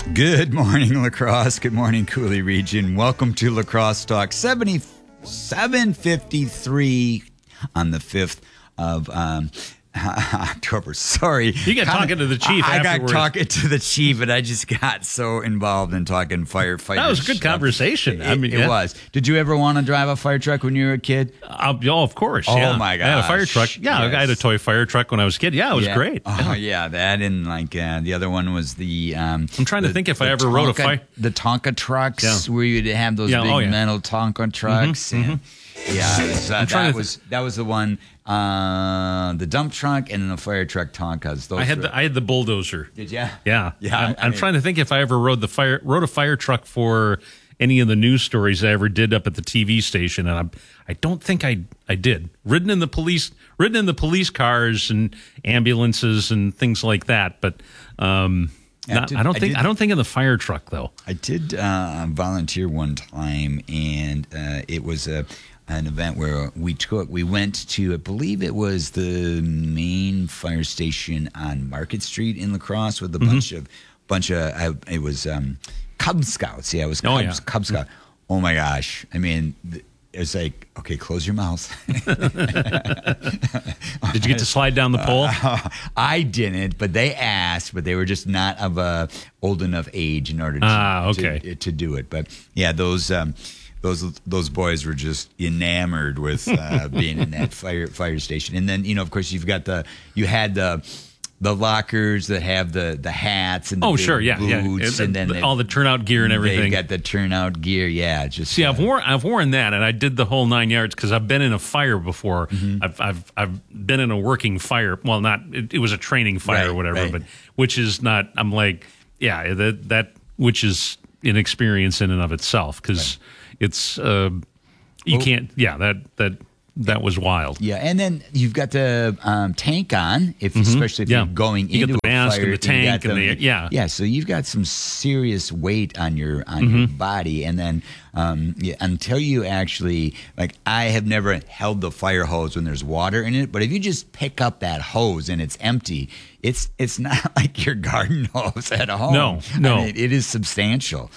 Good morning, La Crosse. Good morning, Cooley Region. Welcome to La Crosse Talk 753 on the 5th of October. Sorry. You got talking to the chief afterwards. I got talking to the chief, and I just got so involved in talking firefighter. That was a good conversation. It was. Did you ever want to drive a fire truck when you were a kid? Of course. Oh, yeah. my gosh. I had a fire truck. Yeah, Yes. I had a toy fire truck when I was a kid. Yeah, it was great. Oh, yeah. That and the other one was the... I'm trying to think if I ever rode a fire... The Tonka trucks where you'd have those big metal Tonka trucks. That was the one... the dump truck and then the fire truck Tonkas. I had the bulldozer. Did you? Yeah. Yeah. I'm trying to think if I ever rode a fire truck for any of the news stories I ever did up at the TV station, and I don't think I did. Ridden in the police cars and ambulances and things like that, but I don't think in the fire truck though. I did volunteer one time, and it was an event where we went to, I believe it was the main fire station on Market Street in La Crosse with a bunch of it was Cub Scouts. Yeah, it was Cub Scout. Oh my gosh. I mean, it's like, okay, close your mouth. Did you get to slide down the pole? I didn't, but they asked, but they were just not of a old enough age in order to do it. But yeah, those boys were just enamored with being in that fire station. And then, of course, you had the lockers that have the hats and the boots, and then all the turnout gear and everything. They got the turnout gear, yeah. Just I've worn that, and I did the whole 9 yards because I've been in a fire before. Mm-hmm. I've been in a working fire. Well, it was a training fire or whatever, but which is not. I'm like, that which is an experience in and of itself because. It's can't. Yeah, that was wild. Yeah, and then you've got the tank on, especially if you're going into the mask a fire. And the tank yeah. So you've got some serious weight on your body, and then until you actually I have never held the fire hose when there's water in it, but if you just pick up that hose and it's empty. It's not like your garden hose at home. No. I mean, it is substantial.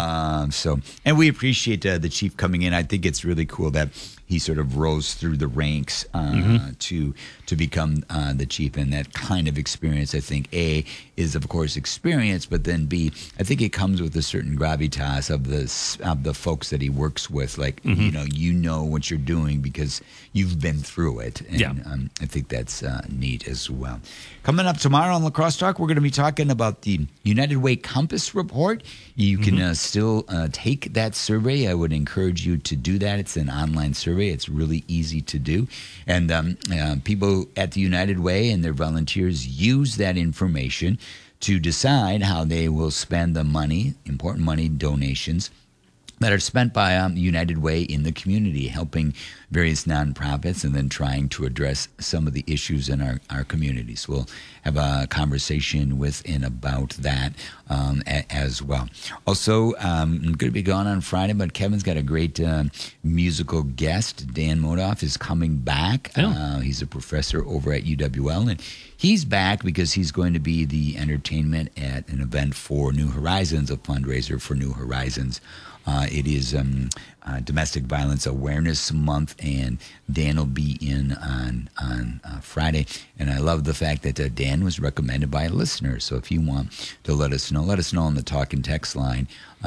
And we appreciate the chief coming in. I think it's really cool that he sort of rose through the ranks to become the chief, and that kind of experience. I think A is of course experience, but then B, I think it comes with a certain gravitas of the folks that he works with. You know what you're doing because you've been through it, and I think that's neat as well. Coming up tomorrow on La Crosse Talk, we're going to be talking about the United Way Compass Report. You can still take that survey. I would encourage you to do that. It's an online survey. It's really easy to do. And people at the United Way and their volunteers use that information to decide how they will spend the money, important money donations, that are spent by United Way in the community, helping various nonprofits and then trying to address some of the issues in our communities. We'll have a conversation with and about that as well. Also, I'm going to be gone on Friday, but Kevin's got a great musical guest. Dan Modoff is coming back. He's a professor over at UWL, and he's back because he's going to be the entertainment at an event for New Horizons, a fundraiser for New Horizons. It is Domestic Violence Awareness Month, and Dan will be in on Friday. And I love the fact that Dan was recommended by a listener. So if you want to let us know on the talk and text line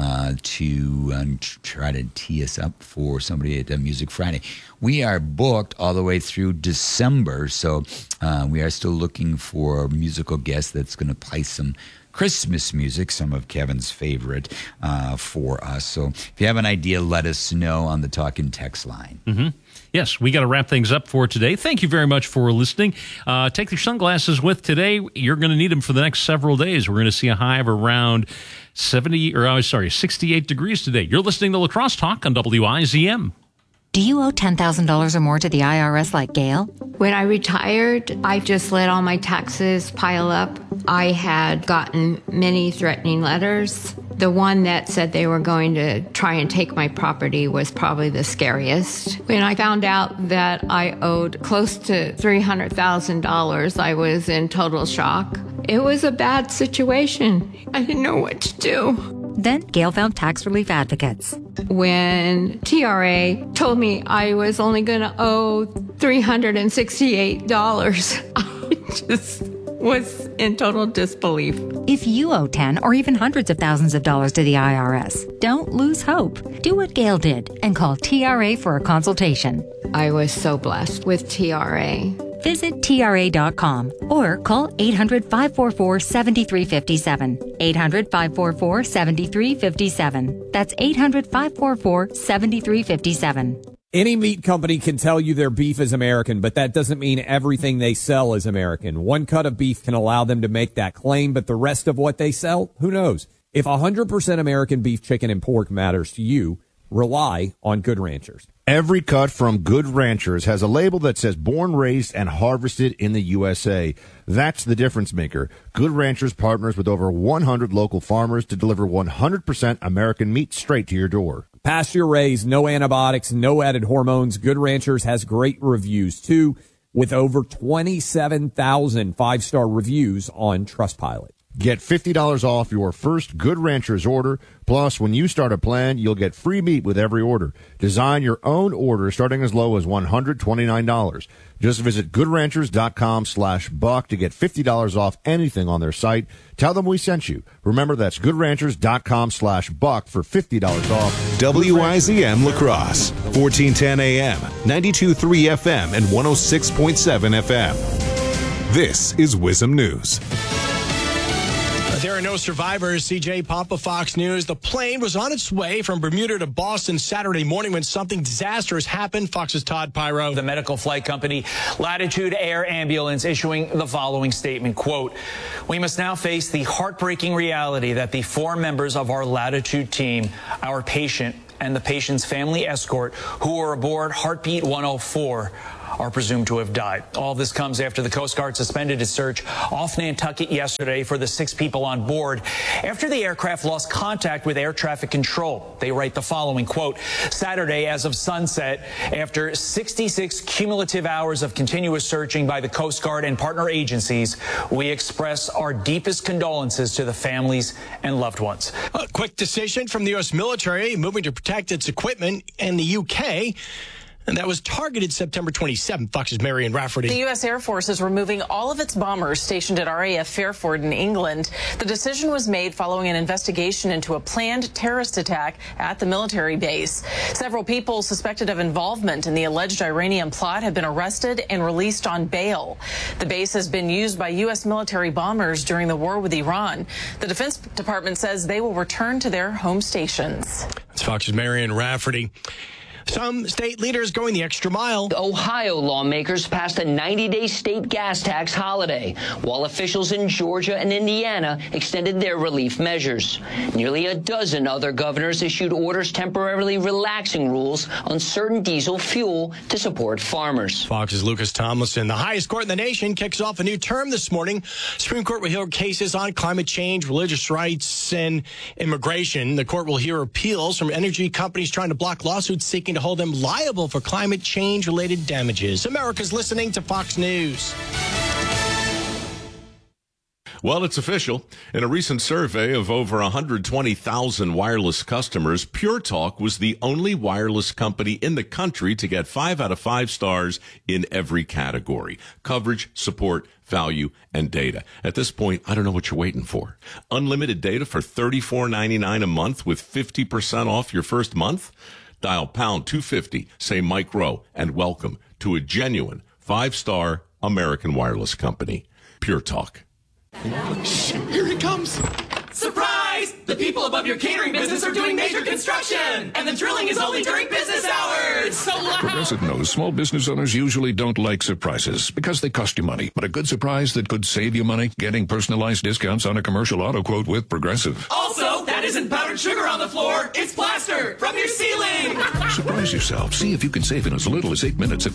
to try to tee us up for somebody at Music Friday. We are booked all the way through December, so we are still looking for a musical guest that's going to play some Christmas music, some of Kevin's favorite for us. So if you have an idea, let us know on the talk and text line. Mm-hmm. Yes, we got to wrap things up for today. Thank you very much for listening. Take your sunglasses with today. You're going to need them for the next several days. We're going to see a high of around 68 degrees today. You're listening to La Crosse Talk on WIZM. Do you owe $10,000 or more to the IRS like Gail? When I retired, I just let all my taxes pile up. I had gotten many threatening letters. The one that said they were going to try and take my property was probably the scariest. When I found out that I owed close to $300,000, I was in total shock. It was a bad situation. I didn't know what to do. Then Gail found tax relief advocates. When TRA told me I was only going to owe $368, I just was in total disbelief. If you owe 10 or even hundreds of thousands of dollars to the IRS, don't lose hope. Do what Gail did and call TRA for a consultation. I was so blessed with TRA. Visit TRA.com or call 800-544-7357. 800-544-7357. That's 800-544-7357. Any meat company can tell you their beef is American, but that doesn't mean everything they sell is American. One cut of beef can allow them to make that claim, but the rest of what they sell, who knows? If 100% American beef, chicken, and pork matters to you, rely on Good Ranchers. Every cut from Good Ranchers has a label that says born, raised, and harvested in the USA. That's the difference maker. Good Ranchers partners with over 100 local farmers to deliver 100% American meat straight to your door. Pasture raised, no antibiotics, no added hormones. Good Ranchers has great reviews, too, with over 27,000 five-star reviews on Trustpilot. Get $50 off your first Good Ranchers order. Plus, when you start a plan, you'll get free meat with every order. Design your own order starting as low as $129. Just visit goodranchers.com/buck to get $50 off anything on their site. Tell them we sent you. Remember, that's goodranchers.com/buck for $50 off. WIZM La Crosse, 1410 AM, 92.3 FM, and 106.7 FM. This is WIZM News. There are no survivors. CJ Papa, Fox News. The plane was on its way from Bermuda to Boston Saturday morning when something disastrous happened. Fox's Todd Pyro. The medical flight company Latitude Air Ambulance issuing the following statement, quote, "We must now face the heartbreaking reality that the 4 members of our Latitude team, our patient and the patient's family escort who were aboard Heartbeat 104 are presumed to have died." All this comes after the Coast Guard suspended its search off Nantucket yesterday for the 6 people on board after the aircraft lost contact with air traffic control. They write the following, quote, "Saturday as of sunset, after 66 cumulative hours of continuous searching by the Coast Guard and partner agencies, we express our deepest condolences to the families and loved ones." A quick decision from the U.S. military moving to protect its equipment in the UK. And that was targeted September 27th. Fox's Marion Rafferty. The U.S. Air Force is removing all of its bombers stationed at RAF Fairford in England. The decision was made following an investigation into a planned terrorist attack at the military base. Several people suspected of involvement in the alleged Iranian plot have been arrested and released on bail. The base has been used by U.S. military bombers during the war with Iran. The Defense Department says they will return to their home stations. That's Fox's Marion Rafferty. Some state leaders going the extra mile. Ohio lawmakers passed a 90-day state gas tax holiday, while officials in Georgia and Indiana extended their relief measures. Nearly a dozen other governors issued orders temporarily relaxing rules on certain diesel fuel to support farmers. Fox's Lucas Tomlinson. The highest court in the nation kicks off a new term this morning. Supreme Court will hear cases on climate change, religious rights, and immigration. The court will hear appeals from energy companies trying to block lawsuits seeking to hold them liable for climate change-related damages. America's listening to Fox News. Well, it's official. In a recent survey of over 120,000 wireless customers, Pure Talk was the only wireless company in the country to get 5 out of 5 stars in every category: coverage, support, value, and data. At this point, I don't know what you're waiting for. Unlimited data for $34.99 a month with 50% off your first month? Dial pound 250, say Mike Rowe, and welcome to a genuine 5-star American wireless company. Pure Talk. Here he comes. Surprise! The people above your catering business are doing major construction, and the drilling is only during business hours. So loud. Progressive knows small business owners usually don't like surprises because they cost you money. But a good surprise that could save you money, getting personalized discounts on a commercial auto quote with Progressive. Also, that isn't powdered sugar on the floor. It's plaster from your ceiling. Surprise yourself. See if you can save in as little as 8 minutes at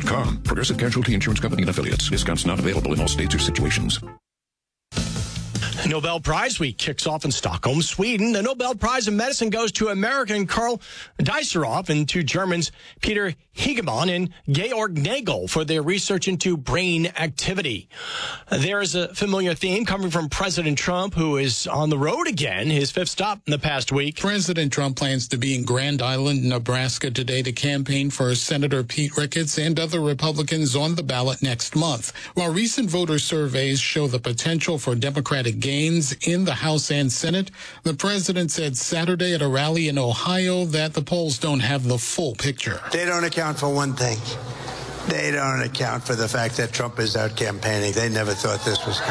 progressivecommercial.com. Progressive Casualty Insurance Company and Affiliates. Discounts not available in all states or situations. Nobel Prize Week kicks off in Stockholm, Sweden. The Nobel Prize in Medicine goes to American Karl Dijsselhoff and to Germans Peter Hegemann and Georg Nagel for their research into brain activity. There is a familiar theme coming from President Trump, who is on the road again, his fifth stop in the past week. President Trump plans to be in Grand Island, Nebraska today to campaign for Senator Pete Ricketts and other Republicans on the ballot next month. While recent voter surveys show the potential for Democratic gains in the House and Senate, the president said Saturday at a rally in Ohio that the polls don't have the full picture. They don't account for one thing. They don't account for the fact that Trump is out campaigning. They never thought this was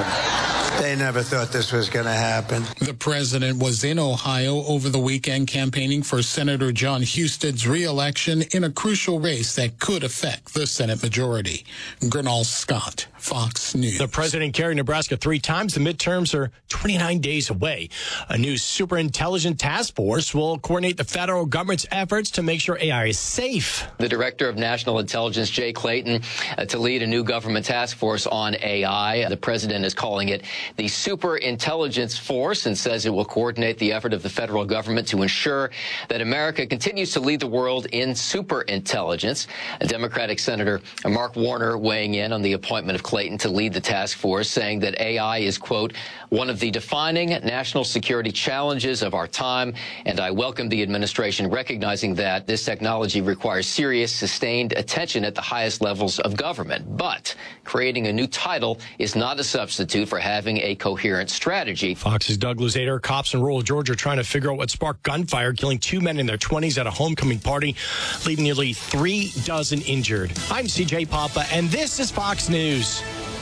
going to happen. The president was in Ohio over the weekend campaigning for Senator John Huston's re-election in a crucial race that could affect the Senate majority. Gernal Scott, Fox News. The president carried Nebraska 3 times. The midterms are 29 days away. A new superintelligence task force will coordinate the federal government's efforts to make sure AI is safe. The director of national intelligence, Jay Clayton, to lead a new government task force on AI. The president is calling it the Superintelligence Force and says it will coordinate the effort of the federal government to ensure that America continues to lead the world in superintelligence. Democratic Senator Mark Warner weighing in on the appointment of Clayton to lead the task force, saying that AI is, quote, one of the defining national security challenges of our time, and I welcome the administration recognizing that this technology requires serious, sustained attention at the highest levels of government. But creating a new title is not a substitute for having a coherent strategy. Fox's Doug Luzader. Cops in rural Georgia are trying to figure out what sparked gunfire, killing 2 men in their 20s at a homecoming party, leaving nearly 3 dozen injured. I'm CJ Papa, and this is Fox News.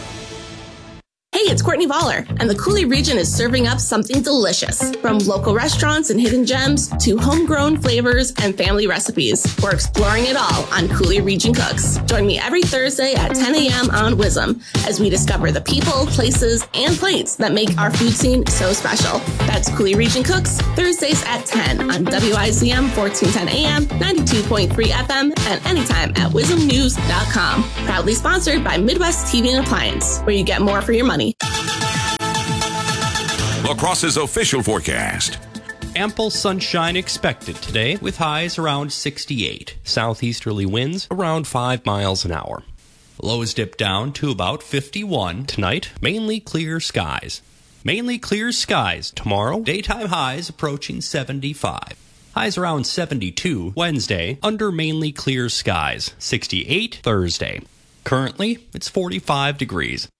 Hey, it's Courtney Voller, and the Coulee region is serving up something delicious. From local restaurants and hidden gems to homegrown flavors and family recipes, we're exploring it all on Coulee Region Cooks. Join me every Thursday at 10 a.m. on WISM as we discover the people, places, and plates that make our food scene so special. That's Coulee Region Cooks, Thursdays at 10 on WIZM 1410 AM, 92.3 FM, and anytime at WISMnews.com. Proudly sponsored by Midwest TV and Appliance, where you get more for your money. La Crosse's official forecast. Ample sunshine expected today with highs around 68. Southeasterly winds around 5 miles an hour. Lows dip down to about 51 tonight. Mainly clear skies. Mainly clear skies tomorrow. Daytime highs approaching 75. Highs around 72 Wednesday under mainly clear skies. 68 Thursday. Currently, it's 45 degrees.